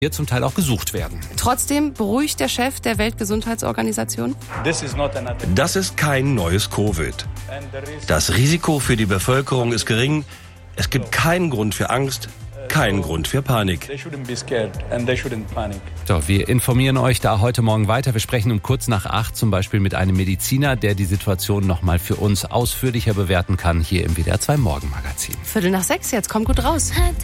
hier zum Teil auch gesucht werden. Trotzdem beruhigt der Chef der Weltgesundheitsorganisation: Das ist kein neues Covid. Das Risiko für die Bevölkerung ist gering. Es gibt keinen Grund für Angst, keinen Grund für Panik. So, wir informieren euch da heute Morgen weiter. Wir sprechen um kurz nach 8 zum Beispiel mit einem Mediziner, der die Situation nochmal für uns ausführlicher bewerten kann, hier im WDR 2 Morgenmagazin. 5:45 jetzt, kommt gut raus.